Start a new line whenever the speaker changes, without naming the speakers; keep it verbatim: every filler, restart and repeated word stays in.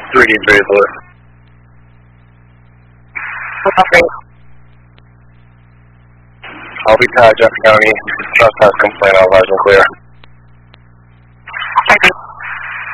three D three is lit. I'll be tied, Jeff County. Trespass complaint, all eyes are clear.